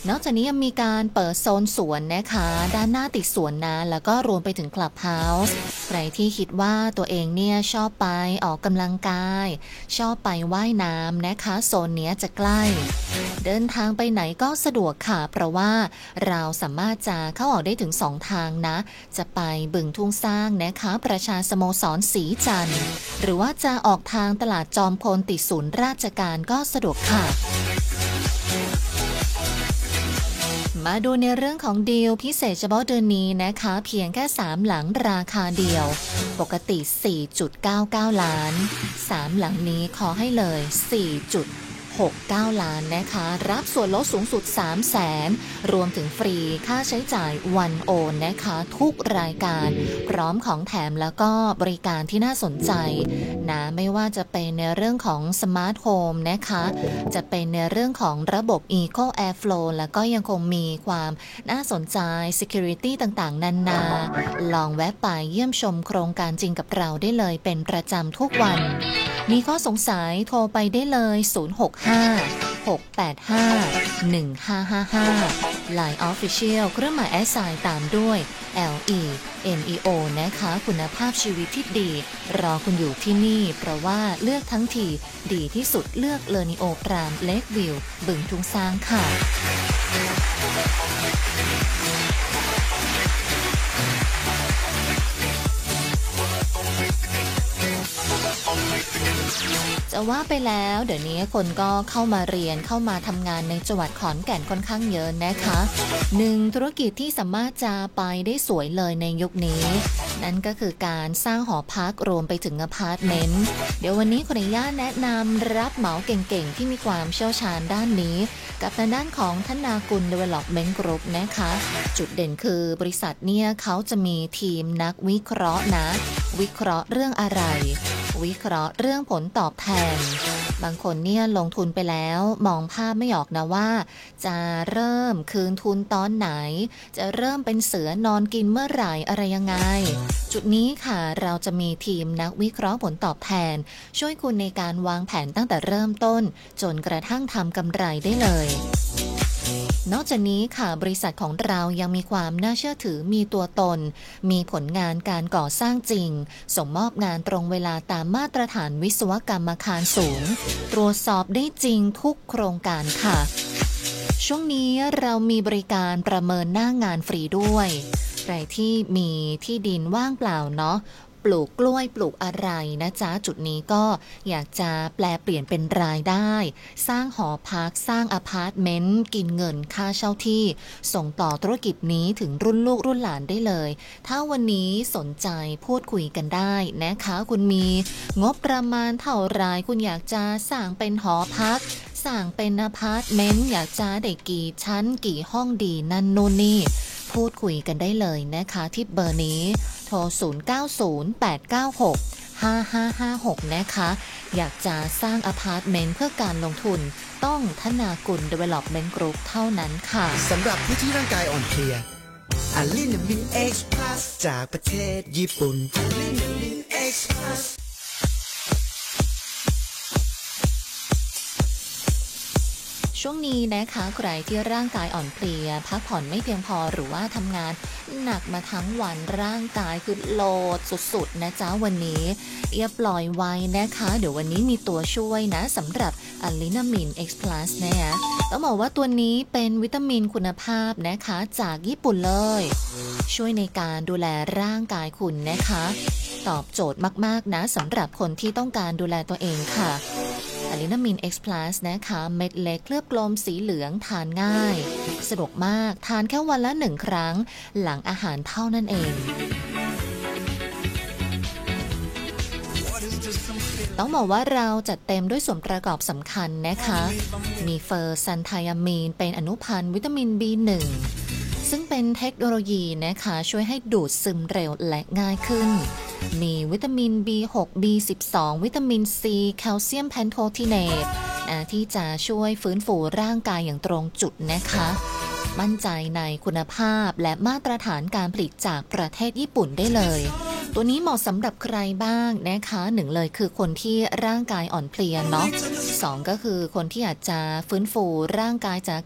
นอกจากนี้ยังมีการเปิดโซนสวนนะคะด้านหน้าติดสวนนะแล้วก็รวมไปถึงคลับเฮาส์ใครที่คิดว่าตัวเองเนี่ยชอบไปออกกำลังกายชอบไปว่ายน้ำนะคะโซนเนี้ยจะใกล้เดินทางไปไหนก็สะดวกค่ะเพราะว่าเราสามารถจะเข้าออกได้ถึง2ทางนะจะไปบึงทุ่งสร้างนะคะประชาสโมสรศรีจันทร์หรือว่าจะออกทางตลาดจอมพลติดศูนย์ราชการก็สะดวกค่ะมาดูในเรื่องของดีลพิเศษเฉพาะเดือนนี้นะคะเพียงแค่3หลังราคาเดียวปกติ 4.99 ล้าน3หลังนี้ขอให้เลย4.69 ล้านนะคะรับส่วนลดสูงสุด 300,000 รวมถึงฟรีค่าใช้จ่ายวันโอนนะคะทุกรายการพร้อมของแถมแล้วก็บริการที่น่าสนใจนะไม่ว่าจะเป็นในเรื่องของสมาร์ทโฮมนะคะจะเป็นในเรื่องของระบบ Eco Airflow แล้วก็ยังคงมีความน่าสนใจ Security ต่างๆนานาลองแวะไปเยี่ยมชมโครงการจริงกับเราได้เลยเป็นประจำทุกวันมีข้อสงสัยโทรไปได้เลย065-685-1555 Line Official เครื่องหมายแอสตามด้วย LENEO นะคะคุณภาพชีวิตที่ดีรอคุณอยู่ที่นี่เพราะว่าเลือกทั้งทีดีที่สุดเลือกเลอนิโอพรามเลควิวบึงทุ่งสร้างค่ะจะว่าไปแล้วเดี๋ยวนี้คนก็เข้ามาเรียนเข้ามาทำงานในจังหวัดขอนแก่นค่อนข้างเยอะนะคะ1ธุรกิจที่สามารถจะไปได้สวยเลยในยุคนี้นั่นก็คือการสร้างหอพักรวมไปถึงอพาร์ตเมนต์เดี๋ยววันนี้ขออนุญาตแนะนำรับเหมาเก่งๆที่มีความเชี่ยวชาญด้านนี้กับทางด้านของธนากุล Development Group นะคะจุดเด่นคือบริษัทเนี่ยเขาจะมีทีมนักวิเคราะห์นะวิเคราะห์เรื่องอะไรวิเคราะห์เรื่องผลตอบแทนบางคนเนี่ยลงทุนไปแล้วมองภาพไม่ออกนะว่าจะเริ่มคืนทุนตอนไหนจะเริ่มเป็นเสือนอนกินเมื่อไหร่อะไรยังไงจุดนี้ค่ะเราจะมีทีมนักวิเคราะห์ผลตอบแทนช่วยคุณในการวางแผนตั้งแต่เริ่มต้นจนกระทั่งทำกำไรได้เลยนอกจากนี้ค่ะบริษัทของเรายังมีความน่าเชื่อถือมีตัวตนมีผลงานการก่อสร้างจริงส่งมอบงานตรงเวลาตามมาตรฐานวิศวกรรมอาคารสูงตรวจสอบได้จริงทุกโครงการค่ะช่วงนี้เรามีบริการประเมินหน้างานฟรีด้วยใครที่มีที่ดินว่างเปล่าเนาะปลูกกล้วยปลูกอะไรนะจ๊ะจุดนี้ก็อยากจะแปลเปลี่ยนเป็นรายได้สร้างหอพักสร้างอพาร์ตเมนต์กินเงินค่าเช่าที่ส่งต่อธุรกิจนี้ถึงรุ่นลูกรุ่นหลานได้เลยถ้าวันนี้สนใจพูดคุยกันได้นะคะคุณมีงบประมาณเท่าไรคุณอยากจะสร้างเป็นหอพักสร้างเป็นอพาร์ตเมนต์อยากจะได้กี่ชั้นกี่ห้องดีนั่นนู่นนี่พูดคุยกันได้เลยนะคะที่เบอร์นี้โทร 0908965556 นะคะอยากจะสร้างอพาร์ตเมนต์เพื่อการลงทุนต้องธนากุล Development Group เท่านั้นค่ะสำหรับผู้ที่ร่างกายอ่อนเพลียอะลินามิน X Plus จากประเทศญี่ปุ่นอะลินามิน X Plus ช่วงนี้นะคะใครที่ร่างกายอ่อนเพลียพักผ่อนไม่เพียงพอหรือว่าทำงานหนักมาทั้งวันร่างกายคือโหลดสุดๆนะจ๊ะวันนี้ปล่อยไว้นะคะเดี๋ยววันนี้มีตัวช่วยนะสำหรับอะลินามิน X Plus นะคะต้องบอกว่าตัวนี้เป็นวิตามินคุณภาพนะคะจากญี่ปุ่นเลยช่วยในการดูแลร่างกายคุณนะคะตอบโจทย์มากๆนะสำหรับคนที่ต้องการดูแลตัวเองค่ะอะลินามิน X Plus นะคะเม็ดเล็กเคลือบกลมสีเหลืองทานง่ายสะดวกมากทานแค่วันละ1 ครั้งหลังอาหารเท่านั้นเองต้องบอกว่าเราจัดเต็มด้วยส่วนประกอบสำคัญนะคะมีเฟอร์ซันไทอะมีนเป็นอนุพันธ์วิตามิน B1 ซึ่งเป็นเทคโนโลยีนะคะช่วยให้ดูดซึมเร็วและง่ายขึ้นมีวิตามิน B6 B12 วิตามิน C แคลเซียมแพนโททีเนตที่จะช่วยฟื้นฟูร่างกายอย่างตรงจุดนะคะมั่นใจในคุณภาพและมาตรฐานการผลิตจากประเทศญี่ปุ่นได้เลยตัวนี้เหมาะสำหรับใครบ้างนะคะ1เลยคือคนที่ร่างกายอ่อนเพลียเนาะ2ก็คือคนที่อาจจะฟื้นฟูร่างกายจาก